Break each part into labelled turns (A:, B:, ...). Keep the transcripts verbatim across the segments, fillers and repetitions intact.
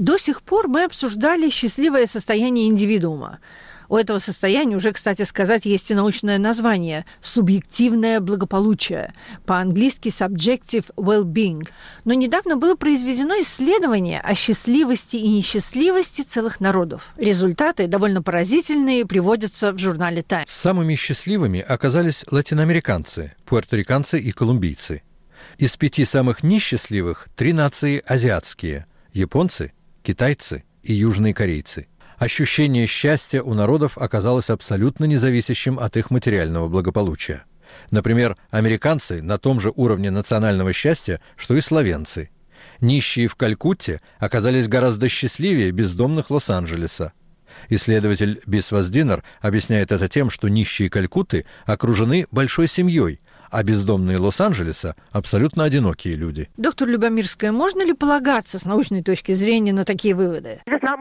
A: До сих пор мы обсуждали счастливое состояние индивидуума. У этого состояния уже, кстати сказать, есть и научное название – субъективное благополучие, по-английски subjective well-being. Но недавно было произведено исследование о счастливости и несчастливости целых народов. Результаты, довольно поразительные, приводятся в журнале Time.
B: Самыми счастливыми оказались латиноамериканцы, пуэрториканцы и колумбийцы. Из пяти самых несчастливых три нации азиатские – японцы, китайцы и южные корейцы. Ощущение счастья у народов оказалось абсолютно независящим от их материального благополучия. Например, американцы на том же уровне национального счастья, что и словенцы. Нищие в Калькутте оказались гораздо счастливее бездомных Лос-Анджелеса. Исследователь Бис Воздинер объясняет это тем, что нищие Калькутты окружены большой семьей, а бездомные Лос-Анджелеса – абсолютно одинокие люди.
A: Доктор Любомирская, можно ли полагаться с научной точки зрения на такие выводы?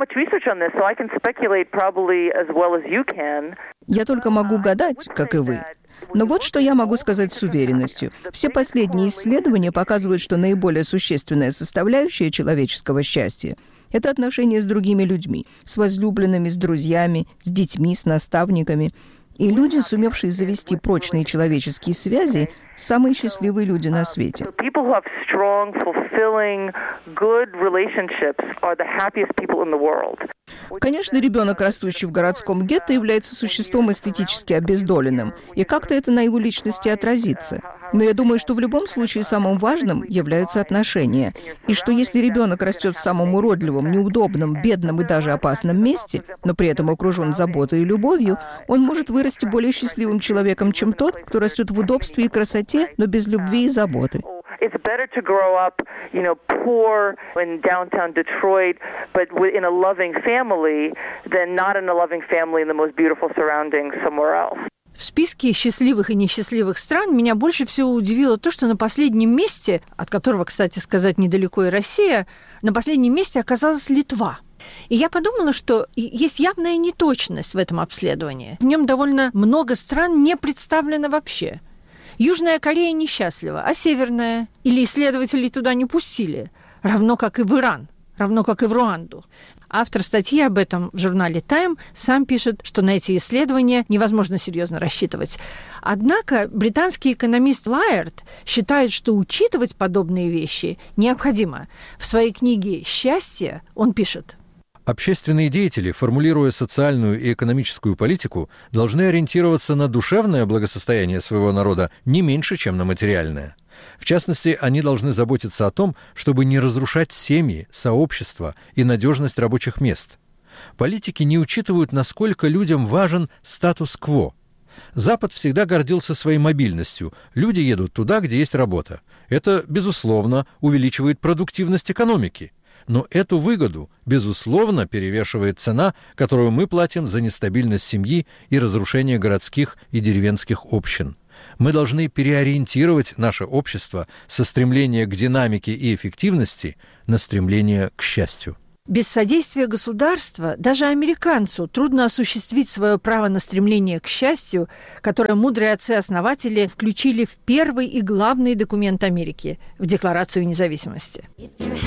C: Я только могу гадать, как и вы. Но вот что я могу сказать с уверенностью. Все последние исследования показывают, что наиболее существенная составляющая человеческого счастья – это отношения с другими людьми, с возлюбленными, с друзьями, с детьми, с наставниками. И люди, сумевшие завести прочные человеческие связи, самые счастливые люди на свете. Конечно, ребенок, растущий в городском гетто, является существом эстетически обездоленным, и как-то это на его личности отразится. Но я думаю, что в любом случае самым важным являются отношения, и что если ребенок растет в самом уродливом, неудобном, бедном и даже опасном месте, но при этом окружен заботой и любовью, он может вырасти более счастливым человеком, чем тот, кто растет в удобстве и красоте, но без любви и заботы.
D: It's better to grow up, you know, poor in downtown Detroit, but in a loving family, than not in a loving family in the most beautiful surroundings somewhere else.
A: В списке счастливых и несчастливых стран меня больше всего удивило то, что на последнем месте, от которого, кстати сказать, недалеко и Россия, на последнем месте оказалась Литва. И я подумала, что есть явная неточность в этом обследовании. В нем довольно много стран не представлено вообще. Южная Корея несчастлива, а Северная? Или исследователей туда не пустили? Равно как и в Иран, равно как и в Руанду. Автор статьи об этом в журнале Time сам пишет, что на эти исследования невозможно серьезно рассчитывать. Однако британский экономист Лайерд считает, что учитывать подобные вещи необходимо. В своей книге «Счастье» он пишет:
B: общественные деятели, формулируя социальную и экономическую политику, должны ориентироваться на душевное благосостояние своего народа не меньше, чем на материальное. В частности, они должны заботиться о том, чтобы не разрушать семьи, сообщества и надежность рабочих мест. Политики не учитывают, насколько людям важен статус-кво. Запад всегда гордился своей мобильностью. Люди едут туда, где есть работа. Это, безусловно, увеличивает продуктивность экономики. Но эту выгоду, безусловно, перевешивает цена, которую мы платим за нестабильность семьи и разрушение городских и деревенских общин. Мы должны переориентировать наше общество со стремления к динамике и эффективности на стремление к счастью.
A: Без содействия государства даже американцу трудно осуществить свое право на стремление к счастью, которое мудрые отцы-основатели включили в первый и главный документ Америки – в Декларацию независимости.